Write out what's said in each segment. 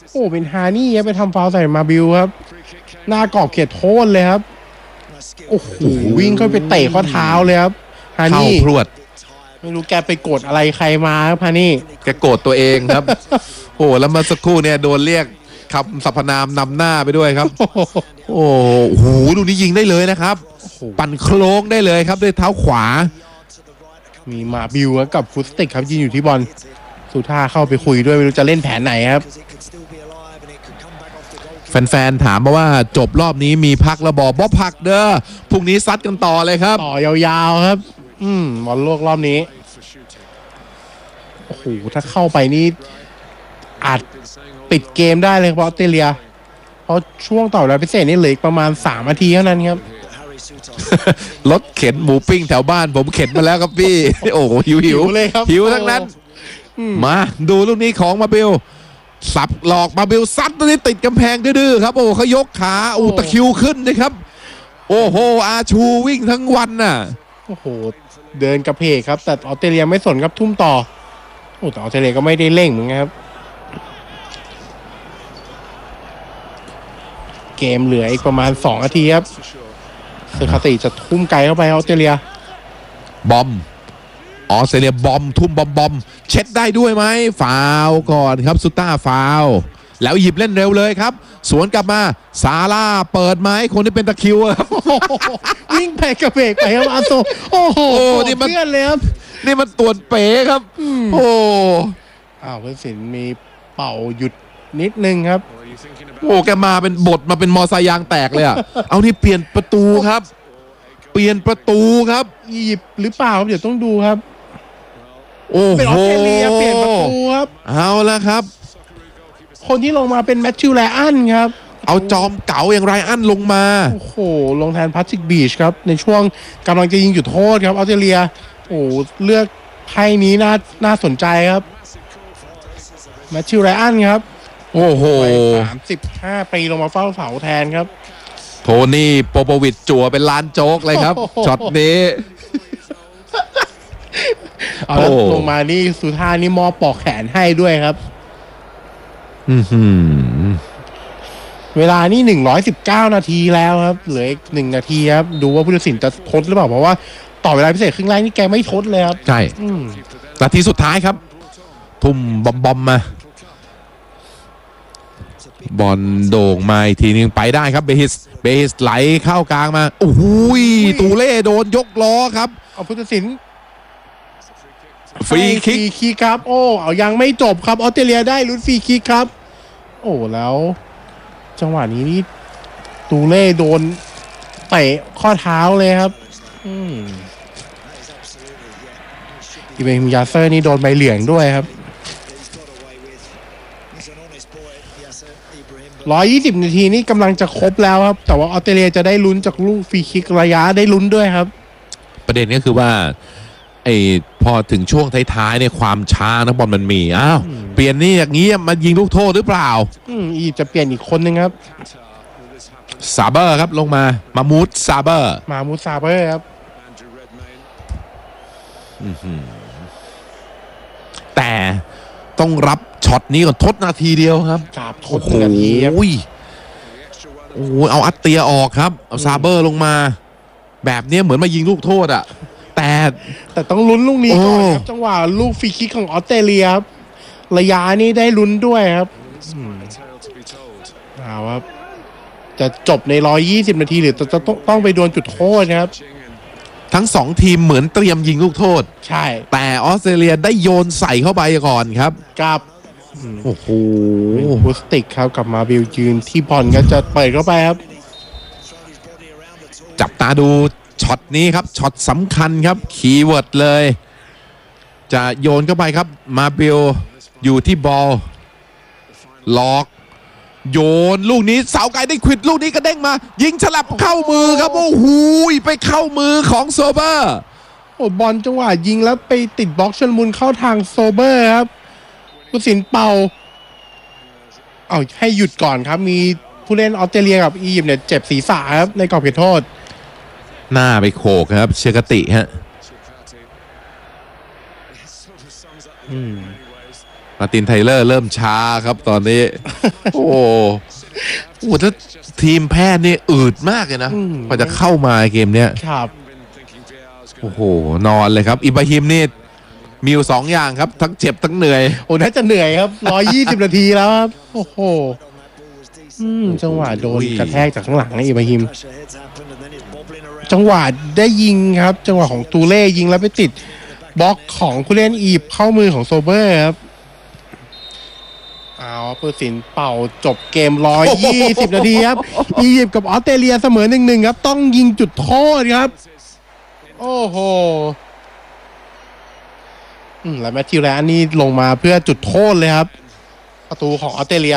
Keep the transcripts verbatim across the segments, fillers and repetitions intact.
โอ้เป็นฮานี่ไปทำฟาวล์ใส่มาบิลครับหน้ากรอบเขตโทษเลยครับโอ้โหวิ่งเข้าไปเตะข้อเท้าเลยครับฮานี่เข้าพรวดไม่รู้แกไปโกรธอะไรใครมาครับฮานี่แกโกรธตัวเองครับ โอ้แล้วเมื่อสักครู่เนี่ยโดนเรียกคำสรรพนามนำหน้าไปด้วยครับ โอ้โหดูนี่ยิงได้เลยนะครับปั่นโคลงได้เลยครับด้วยเท้าขวามีมาบิวกับฟุตสติกครับยืนอยู่ที่บอลสุท่าเข้าไปคุยด้วยไม่รู้จะเล่นแผนไหนครับแฟนๆถามมาว่าจบรอบนี้มีพักระบอบบ่พักเด้อพรุ่งนี้ซัดกันต่อเลยครับต่อยาวๆครับอืมบอลโลกรอบนี้โอ้โหถ้าเข้าไปนี่อาจปิดเกมได้เลยเพราะออสเตรเลียเพราะช่วงต่อเวลาพิเศษนี่เหลือประมาณสามนาทีเท่านั้นครับรถเข็นหมูปิ้งแถวบ้านผมเข็นมาแล้วครับพี่ โอ้โหหิวหิวเลยครับหิวทั้งนั้นมาดูลูกนี้ของมาบิลสับหลอกมาบิลซัดตัวนี้ติดกำแพงดื้อๆครับโอ้เขายกขาอูตะคิวขึ้นนะครับโอ้โหอาชูวิ่งทั้งวันน่ะโอ้โหเดินกระเพกครับแต่ออสเตรเลียไม่สนครับทุ่มต่อโอ้แต่ออสเตรเลียก็ไม่ได้เร่งเหมือนกันครับเกมเหลืออีกประมาณสองนาทีครับเซอร์คาติจะทุ่มไกลเข้าไปออสเตรเลียบอมออสเตรเลียบอมทุ่มบอมบอมเช็ดได้ด้วยไหมฟาวก่อนครับสุต้าฟาวแล้วหยิบเล่นเร็วเลยครับสวนกลับมาซาร่าเปิดไหมคนที่เป็นตะคิวครับวิ่งไปกระเพกไปครับอาโซโอ้โหนี่มันเพื่อนเลยครับนี่มันตัวเป๋ครับโอ้อ้าวเพื่อนศิลป์มีเป่าหยุดนิดนึงครับโอ้แกมาเป็นบทมาเป็นมอไซค์ยางแตกเลยอ่ะเอานี่เปลี่ยนประตูครับเปลี่ยนประตูครับอียิปต์หรือเปล่าเดี๋ยวต้องดูครับโอ้โหเป็นออสเตรเลียเปลี่ยนประตูครับเอาละครับคนที่ลงมาเป็นแมทธิว ไรอันครับเอาจอมเก๋าอย่างไรอันลงมาโอ้โหลงแทนพาทริกบีชครับในช่วงกำลังจะยิงจุดโทษครับออสเตรเลียโอ้เลือกไพ่นี้น่าน่าสนใจครับแมทธิว ไรอันครับโอ้โหสามสิบห้าปีลงมาเฝ้าเสาแทนครับโทนี่โปโปวิชจั่วเป็นล้านโจ๊กเลยครับช็อตนี้เอาลงมานี่สุธานี่มอปอกแขนให้ด้วยครับเวลานี่หนึ่งร้อยสิบเก้านาทีแล้วครับเหลืออีกหนึ่งนาทีครับดูว่าผู้ตัดสินจะทดหรือเปล่าเพราะว่าต่อเวลาพิเศษครึ่งแรกนี่แกไม่ทดเลยครับใช่นาทีสุดท้ายครับทุ่มบอมบอมมาบอลโด่งมาอีกทีนึงไปได้ครับเบฮิสเบฮิสไหลเข้ากลางมาโอ้โหตูเล่โดนยกล้อครับเอาผู้ตัดสินฟรีคิกครับโอ้เอายังไม่จบครับออสเตรเลียได้ลุ้นฟรีคิกครับโอ้แล้วจังหวะนี้นี่ตูเล่โดนเตะข้อเท้าเลยครับอืมอีเบมยาเซอร์นี่โดนใบเหลืองด้วยครับหนึ่งร้อยยี่สิบนาทีนี่กำลังจะครบแล้วครับแต่ว่าออสเตรเลียจะได้ลุ้นจากลูกฟรีคิกระยะได้ลุ้นด้วยครับประเด็นก็คือว่าไอ้พอถึงช่วงท้ายๆเนี่ยความช้านักบอลมันมีอ้าวเปลี่ยนนี่อย่างนี้มายิงลูกโทษหรือเปล่าอืมอีจะเปลี่ยนอีกคนนึงครับซาเบอร์ครับลงมามามูดซาเบอร์มามูดซาเบอร์ครับแต่ต้องรับช็อตนี้ก่อนทดนาทีเดียวครับครับทดนาทีครับโอ้ยโอ้เอาอัตเตียออกครับเอาซาเบอร์ลงมาแบบนี้เหมือนมายิงลูกโทษอ่ะแต่แต่ต้องลุ้นลูกนี้ก่อนครับจังหวะลูกฟรีคิกของออสเตรเลียครับระยะนี้ได้ลุ้นด้วยครับเอาครับจะจบในหนึ่งร้อยยี่สิบนาทีหรือจะต้องต้องไปดวลจุดโทษครับทั้งสองทีมเหมือนเตรียมยิงลูกโทษใช่แต่ออสเตรเลียได้โยนใส่เข้าไปก่อนครับกับโอ้โหบูสติกครับกลับมาบิลยืนที่บอลก็จะเปิดเข้าไปครับจับตาดูช็อตนี้ครับช็อตสำคัญครับคีย์เวิร์ดเลยจะโยนเข้าไปครับมาบิลอยู่ที่บอลล็อกโยนลูกนี้เสาไกลได้ควิดลูกนี้ก็เด้งมายิงฉลับเข้ามือครับโอ้โหไปเข้ามือของโซเบอร์โอ้บอลจังหวะยิงแล้วไปติดบล็อกชนมุนเข้าทางโซเบอร์ครับผู้ตัดสินเป่าเอาให้หยุดก่อนครับมีผู้เล่นออสเตรเลียกับอียิปต์เนี่ยเจ็บศีรษะครับในกรอบเขตโทษหน้าไปโขกครับเชกติฮะมาร์ตินไทเลอร์เริ่มช้าครับตอนนี้โอ้โหโอ้โหถ้าทีมแพทย์นี่อืดมากเลยนะกว่าจะเข้ามาเกมเนี้ยครับโอ้โหนอนเลยครับอิบราฮิมนี่มีอยู่สองอย่างครับทั้งเจ็บทั้งเหนื่อยโอ้น่าจะเหนื่อยครับร้อยยี่สิบนาทีแล้วครับโอ้โหอืมจังหวะโดนกระแทกจากข้างหลังนะอิบราฮิมจังหวะได้ยิงครับ จังหวะของตูเล่ยิงแล้วไปติดบล็อกของผู้เล่นอียิปต์เข้ามือของโซเบอร์ครับเอาผู้ตัดสินเป่าจบเกมร้อยยี่สิบนาทีครับอียิปต์กับออสเตรเลียเสมอหนึ่งหนึ่งครับต้องยิงจุดโทษครับโอ้โหอืมแล้วแมทธิวแลนด์นี่ลงมาเพื่อจุดโทษเลยครับประตูของออสเตรเลีย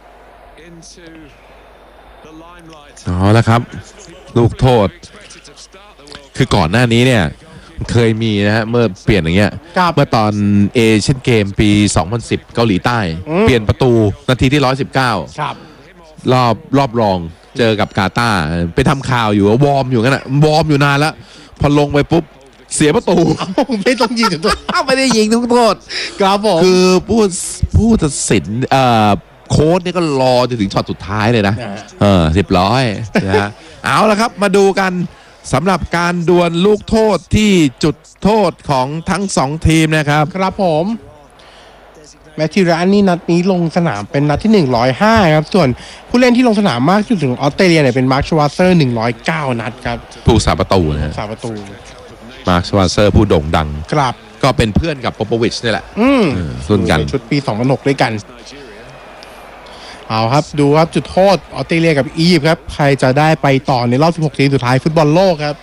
เอาละครับ ลูกโทษ คือก่อนหน้านี้เนี่ยเคยมีนะฮะเมื่อเปลี่ยนอย่างเงี้ยครับเมื่อตอนเอเชียนเกมปีสองพันสิบเกาหลีใต้อืมเปลี่ยนประตูนาทีที่หนึ่งร้อยสิบเก้าครับรอบรอบรองเจอกับกาตาร์ไปทำข่าวอยู่วอร์มอยู่กันอะวอร์มอยู่นานแล้ว พอลงไปปุ๊บ เสียประตูไม่ต้องยิงจุดโทษไม่ได้ยิงทุกโทษครับผมคือผู้ผู้ตัดสินเอ่อโค้ชนี่ก็รอจนถึงช็อตสุดท้ายเลยนะอ่าเออสิบร้อยนะฮะ เอาละครับมาดูกันสำหรับการดวลลูกโทษที่จุดโทษของทั้งสองทีมนะครับครับผมแมทธิวแลนด์นี่นัดนี้ลงสนามเป็นนัดที่หนึ่งร้อยห้าครับส่วนผู้เล่นที่ลงสนามมากที่สุดของออสเตรเลียเนี่ยเป็นมาร์คชวาเซอร์หนึ่งร้อยเก้านัดครับผู้สาประตูนะฮะสามประตูมาร์คสวาเซอร์ผู้โด่งดังกลับก็เป็นเพื่อนกับโปโปวิชนี่แหละอืมเออรุ่นกันชุดปีสองพันหกด้วยกันเอาครับดูครับจุดโทษออสเตรเลียกับอียิปต์ครับใครจะได้ไปต่อในรอบสิบหกทีมสุดท้ายฟุตบอลโลกครับ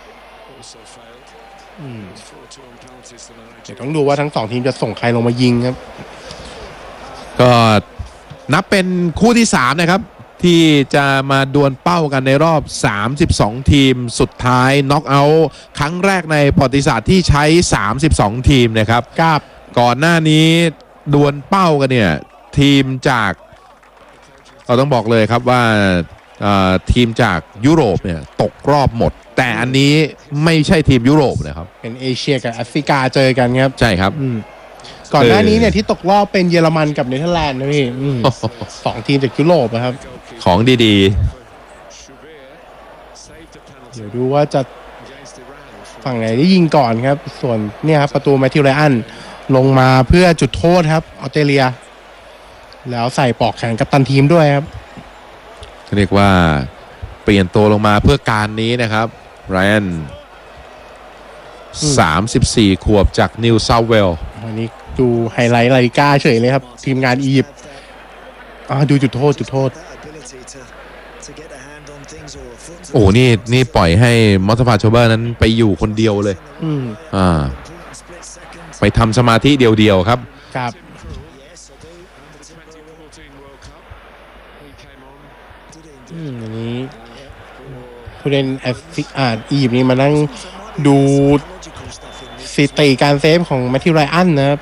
อืมเดี๋ยวต้องดูว่าทั้งสองทีมจะส่งใครลงมายิงครับก็นับเป็นคู่ที่สามนะครับ ที่จะมาดวลเป้ากันในรอบสามสิบสองทีมสุดท้ายน็อกเอาท์ครั้งแรกในประวัติศาสตร์ที่ใช้สามสิบสองทีมนะครับกับก่อนหน้านี้ดวลเป้ากันเนี่ยทีมจากเราต้องบอกเลยครับว่าเอ่อทีมจากยุโรปเนี่ยตกรอบหมด แต่อันนี้ไม่ใช่ทีมยุโรปนะครับเป็นเอเชียกับแอฟริกาเจอกันครับใช่ครับอืมก่อนหน้านี้เนี่ยที่ตกรอบเป็นเยอรมันกับเนเธอร์แลนด์นะพี่อืมสองทีมจากยุโรปนะครับของดีเดี๋ยวดูว่าจะฝั่งไหนได้ยิงก่อนครับ ส่วนเนี่ยครับประตูแมทธิวไรอันลงมาเพื่อจุดโทษครับออสเตรเลีย แล้วใส่ปลอกแขนกัปตันทีมด้วยครับๆเรียกว่าเปลี่ยนตัวลงมาเพื่อการนี้นะครับไรอันอืมสามสิบสี่ขวบจากนิวเซาท์เวลส์วันนี้ดูไฮไลท์ลาลิก้าเฉยเลยครับ ทีมงานอียิปต์อ่าดูจุดโทษจุดโทษโอ้นี่นี่ปล่อยให้มอสฟาโชเบอร์นั้นไปอยู่คนเดียวเลยอืมอ่าไปทำสมาธิเดียวๆครับครับอืมอันนี้ผู้เล่นแอฟริกาอียิปต์นี่มานั่งดูสถิติการเซฟของแมทธิวไรอันนะครับ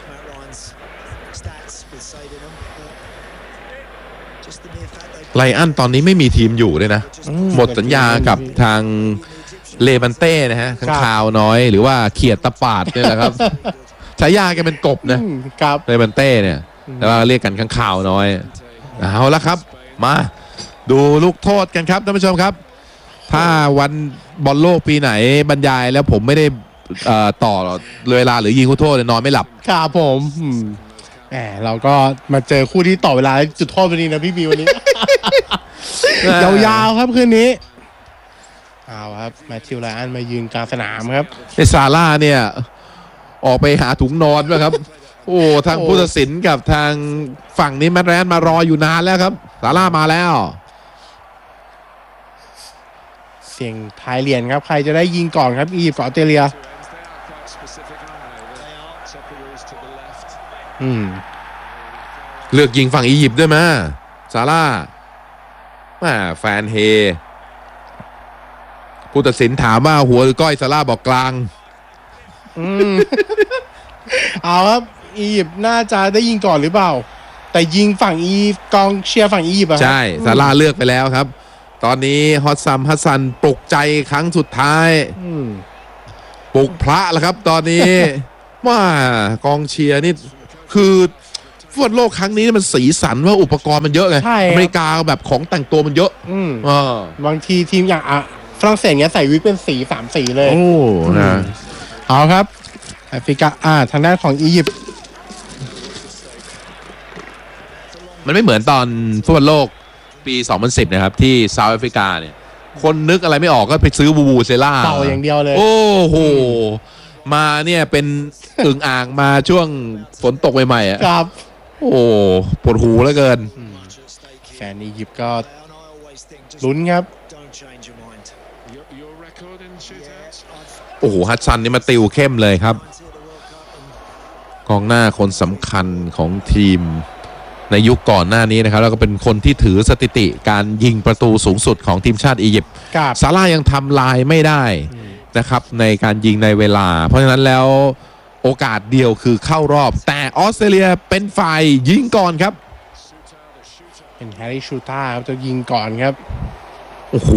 ไลอันตอนนี้ไม่มีทีมอยู่เลยนะอืหมดสัญญากับทางเลบันเต้นะฮะข้างคาวน้อยหรือว่าเขียดตะปาดเนี่ยแหละครับฉายาแกเป็นกบนะอืมครับเลบันเต้เนี่ยแล้วก็เรียกกันข้างคาวน้อยเอาละครับ มาดูลูกโทษกันครับท่านผู้ชมครับ ถ้าวันบอลโลกปีไหนบรรยายแล้วผมไม่ได้เอ่อต่อเวลาหรือยิงลูกโทษเนี่ยนอนไม่หลับครับผมอืมแหมเราก็มาเจอคู่ที่ต่อเวลาจุดโทษวันนี้นะพี่บีวันนี้ ยาวๆครับคืนนี้เอาครับแมทธิวไรอันมายืนกลางสนามครับไอซาร่าเนี่ย ออกไปหาถุงนอนด้วยครับ โอ้ทางโอ้ผู้ตัดสินกับทางฝั่งนี้แมตแรนมารออยู่นานแล้วครับซาร่ามาแล้วเสียงท้ายเหรียญครับ ใครจะได้ยิงก่อนครับอียิปต์กับออสเตรเลีย อืมเลือกยิงฝั่งอียิปต์ด้วยมั้ยซาร่าแม่แฟนเฮผู้ตัดสินถามว่าหัวหรือก้อยซาร่าบอกกลางอืม เอาครับอียิปต์น่าจะได้ยิงก่อนหรือเปล่า แต่ยิงฝั่งอีกองเชียร์ฝั่งอียิปต์อะครับใช่ซาร่าเลือกไปแล้วครับ ตอนนี้ฮอตซัมฮัสซันปลุกใจครั้งสุดท้ายอืมปลุกพระแล้วครับ ตอนนี้ ว่ากองเชียร์นี่คือฟุตบอลโลกครั้งนี้มันสีสันว่าอุปกรณ์มันเยอะไงใช่ครับอเมริกาแบบของแต่งตัวมันเยอะอืมอ่าบางทีทีมอย่างอ่ะฝรั่งเศสเนี้ยใส่วิกเป็นสีสามสีเลยโอ้นะเอาครับแอฟริกาอ่าทางด้านของอียิปต์มันไม่เหมือนตอนฟุตบอลโลกปี สองพันสิบ นะครับ ที่เซาท์แอฟริกาเนี่ย คนนึกอะไรไม่ออกก็ไปซื้อบูบูเซล่าเต่าอย่างเดียวเลยโอ้โห มาเนี่ยเป็นอึ่งอ่างมาช่วงฝนตกใหม่ๆอ่ะครับโอ้ปวดหูเหลือเกินแฟนอียิปต์ก็ลุ้นครับโอ้โห ฮัตซันนี่มาติวเข้มเลยครับ กองหน้าคนสำคัญของทีมในยุคก่อนหน้านี้นะครับ แล้วก็เป็นคนที่ถือสถิติการยิงประตูสูงสุดของทีมชาติอียิปต์ครับซาร่ายังทำลายไม่ได้นะครับในการยิงในเวลา เพราะฉะนั้นแล้วโอกาสเดียวคือเข้ารอบ แต่ออสเตรเลียเป็นฝ่ายยิงก่อนครับเป็นแฮร์รี่ชูต้าครับจะยิงก่อนครับโอ้โห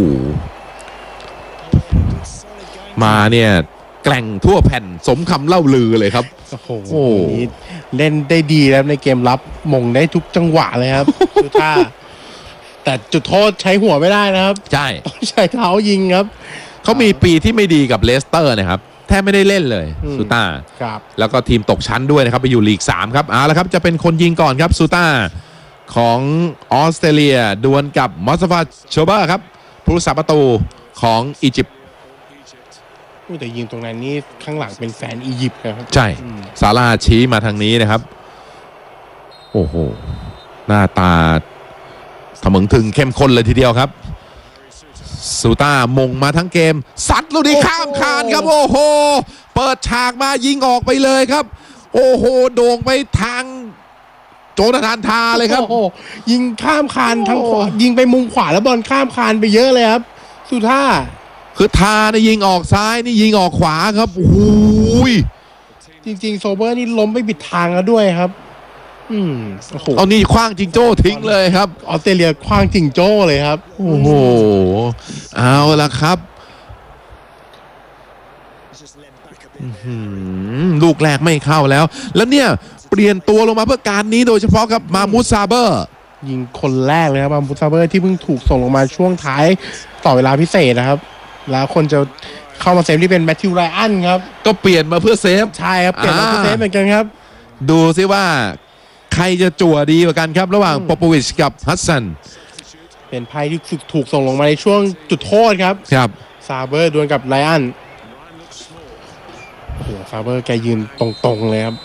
มาเนี่ยแกร่งทั่วแผ่นสมคำเล่าลือเลยครับโอ้โหโอ้วันนี้เล่นได้ดีแล้วในเกมรับมงได้ทุกจังหวะเลยครับ ชูต้าแต่จุดโทษใช้หัวไม่ได้นะครับใช่ต้องใช้เท้ายิงครับเขามีปีที่ไม่ดีกับเลสเตอร์นะครับ แทบไม่ได้เล่นเลยอืมซูต้าครับแล้วก็ทีมตกชั้นด้วยนะครับ ไปอยู่ลีก สาม ครับเอาละครับ จะเป็นคนยิงก่อนครับซูต้าของออสเตรเลียดวลกับมอสฟาโชเบอร์ครับผู้รักษาประตูของอียิปต์อุ้ยแต่ยิงตรงนั้นนี่ข้างหลังเป็นแฟนอียิปต์นะครับใช่อืมซาร่าชี้มาทางนี้นะครับ โอ้โห หน้าตาถมึงถึงเข้มข้นเลยทีเดียวครับซูต้ามงมาทั้งเกมซัดลูกนี้ข้ามคานครับ โอ้โห เปิดฉากมายิงออกไปเลยครับ โอ้โห โด่งไปทางโจนาธานทาเลยครับโอ้โหยิงข้ามคานทั้งขวายิงไปมุมขวาแล้วบอลข้ามคานไปเยอะเลยครับ สุท่าคือทาเนี่ยยิงออกซ้ายนี่ยิงออกขวาครับโอ้โหจริงๆโซเบอร์นี่ล้มไปบิดทางแล้วด้วยครับ อืมโอ้โหเอานี่คว้างจิงโจ้ทิ้งเลยครับออสเตรเลียคว้างจิงโจ้เลยครับโอ้โห เอาละครับอื้อหือลูกแรกไม่เข้าแล้ว แล้วเนี่ยเปลี่ยนตัวลงมาเพื่อการนี้โดยเฉพาะครับมามูซาเบอร์ยิงคนแรกเลยครับบามูซาเบอร์ที่เพิ่งถูกส่งลงมาช่วงท้ายต่อเวลาพิเศษนะครับ แล้วคนจะเข้ามาเซฟที่เป็นแมทธิวไรอันครับก็เปลี่ยนมาเพื่อเซฟใช่ครับเปลี่ยนมาอ่าเซฟเหมือนกันครับดูซิว่าใครจะจั่วดีกว่ากันครับ ระหว่างโปโปวิชกับฮัสซันเป็นไพ่ที่ถูกส่งลงมาในช่วงจุดโทษครับครับซาเบอร์ดวลกับไรอันโอ้โหซาเบอร์แกยืนตรงๆเลยครับ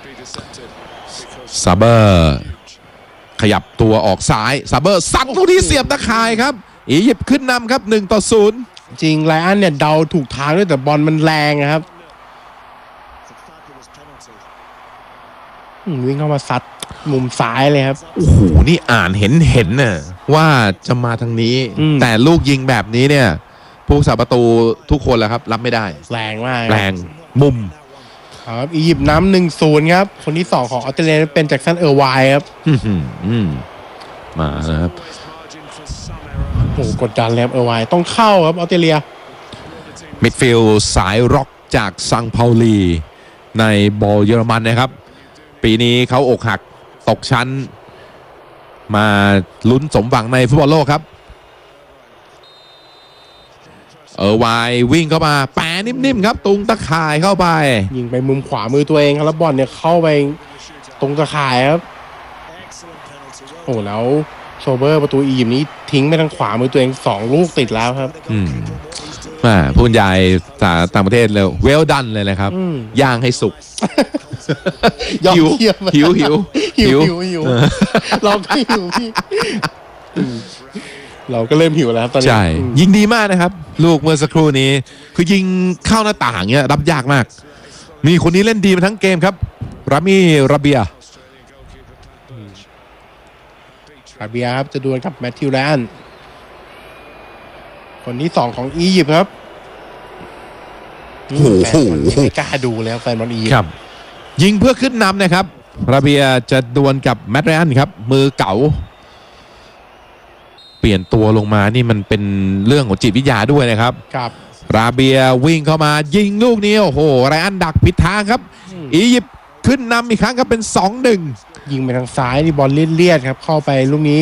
ซาเบอร์ขยับตัวออกซ้ายซาเบอร์ซัดลูกที่เสียบตะข่ายครับอียิปต์ขึ้นนำครับหนึ่งต่อศูนย์จริงไรอันเนี่ยเดาถูกทางด้วยแต่บอลมันแรงนะครับอืมวิ่งเข้ามาซัดมุมซ้ายเลยครับโอ้โห นี่อ่านเห็นเห็นน่ะว่าจะมาทางนี้อืมแต่ลูกยิงแบบนี้เนี่ย ผู้สาประตูทุกคนแหละครับ รับไม่ได้แรงมากครับแรงมุมครับอียิปต์น้ำหนึ่งศูนย์ครับ คนที่สองของออสเตรเลียเป็นแจ็คสันเออร์ไวน์ครับอื้อหืออืมมานะครับโอ้โหกดดันเลยครับเออร์ไวน์ต้องเข้าครับออสเตรเลียมิดฟิลด์สายร็อกจากซังเปาลีในบอลเยอรมันนะครับ ปีนี้เขาอกหักตกชั้น มาลุ้นสมหวังในฟุตบอลโลกครับ เออร์ไวน์วิ่งเข้ามาแปะนิ่มๆครับตุงตะข่ายเข้าไปยิงไปมุมขวามือตัวเองครับแล้วบอลเนี่ยเข้าไปตรงตะข่ายครับโอ้แล้วโซเบอร์ประตูอียิปต์นี้ทิ้งไปทางขวามือตัวเองสองลูกติดแล้วครับอืมอ่าผู้บรรยายจากต่างประเทศเลยเวลดันเลยนะครับอืมย่างให้สุกยอดหิวเยี่ยมหิวหิวหิวหิวหิวเราก็หิวพี่อืมเราก็เริ่มหิวแล้วครับตอนนี้ใช่อืมยิงดีมากนะครับ ลูกเมื่อสักครู่นี้ คือยิงเข้าหน้าต่างเนี้ยรับยากมาก มีคนนี้เล่นดีมาทั้งเกมครับรามีราเบียอาเบียครับจะดวลกับแมทธิวแลนด์คนที่สองของอียิปต์ครับโอ้โหแฟนบอลไม่กล้าดูแล้วแฟนบอลอียิปครัต์บ ยิงเพื่อขึ้นนำนะครับราเบียจะดวลกับแมตต์ไรอันครับ มือเก๋า เปลี่ยนตัวลงมานี่มันเป็นเรื่องของจิตวิทยาด้วยนะครับครับราเบียวิ่งเข้ามายิงลูกนี้โอ้โหไรอันดักผิดทางครับอืมอียิปต์ขึ้นนำอีกครั้งครับเป็น สองหนึ่งยิงไปทางซ้ายนี่บอลเลียดๆครับเข้าไปลูกนี้